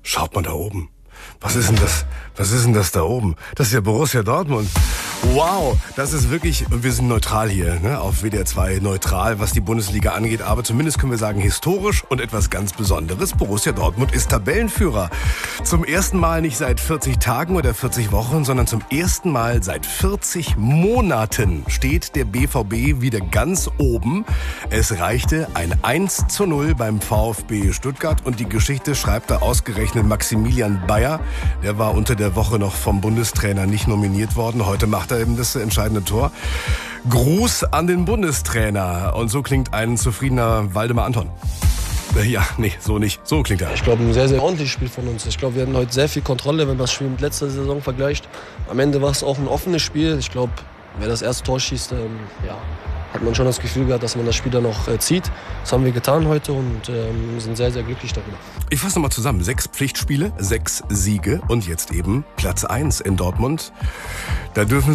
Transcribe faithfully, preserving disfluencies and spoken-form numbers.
Schaut mal da oben. Was ist denn das? Was ist denn das da oben? Das ist ja Borussia Dortmund. Wow, das ist wirklich, und wir sind neutral hier, ne, auf W D R zwei, neutral, was die Bundesliga angeht, aber zumindest können wir sagen, historisch und etwas ganz Besonderes. Borussia Dortmund ist Tabellenführer. Zum ersten Mal nicht seit vierzig Tagen oder vierzig Wochen, sondern zum ersten Mal seit vierzig Monaten steht der B V B wieder ganz oben. Es reichte ein eins zu null beim VfB Stuttgart und die Geschichte schreibt da ausgerechnet Maximilian Bayer. Der war unter der Woche noch vom Bundestrainer nicht nominiert worden. Heute macht er eben das entscheidende Tor. Gruß an den Bundestrainer. Und so klingt ein zufriedener Waldemar Anton. Ja, nee, so nicht. So klingt er. Ich glaube, ein sehr, sehr ordentliches Spiel von uns. Ich glaube, wir hatten heute sehr viel Kontrolle, wenn man das Spiel mit letzter Saison vergleicht. Am Ende war es auch ein offenes Spiel. Ich glaube, wer das erste Tor schießt, ähm, ja, hat man schon das Gefühl gehabt, dass man das Spiel dann noch äh, zieht. Das haben wir getan heute und ähm, sind sehr, sehr glücklich darüber. Ich fasse nochmal zusammen. Sechs Pflichtspiele, sechs Siege und jetzt eben Platz eins in Dortmund. Da dürfen